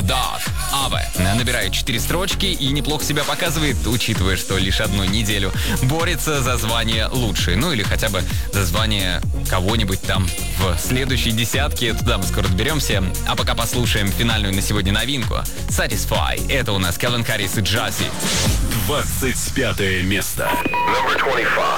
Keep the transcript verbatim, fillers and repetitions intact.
Dog. Аве набирает четыре строчки и неплохо себя показывает, учитывая, что лишь одну неделю борется за звание лучшей. Ну или хотя бы за звание кого-нибудь там в следующей десятке. Туда мы скоро доберемся. А пока послушаем финальную на сегодня новинку. Satisfy. Это у нас Кэлвин Харрис и Джази. двадцать пятое место. Number twenty-five.